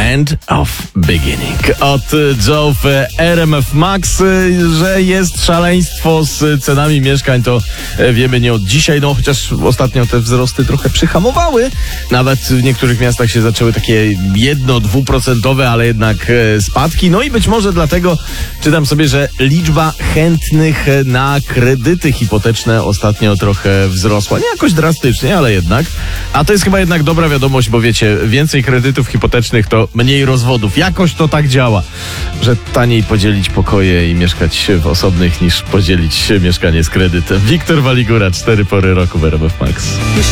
End of Beginning od Joe w RMF Max. Że jest szaleństwo z cenami mieszkań, to wiemy nie od dzisiaj, no chociaż ostatnio te wzrosty trochę przyhamowały. Nawet w niektórych miastach się zaczęły takie 1-2%, ale jednak spadki. No i być może dlatego czytam sobie, że liczba chętnych na kredyty hipoteczne ostatnio trochę wzrosła. Nie jakoś drastycznie, ale jednak. A to jest chyba jednak dobra wiadomość, bo wiecie, więcej kredytów hipotecznych to mniej rozwodów. Jakoś to tak działa, że taniej podzielić pokoje i mieszkać w osobnych niż podzielić mieszkanie z kredytem. Wiktor Waligura, 4 pory roku w RMF Max.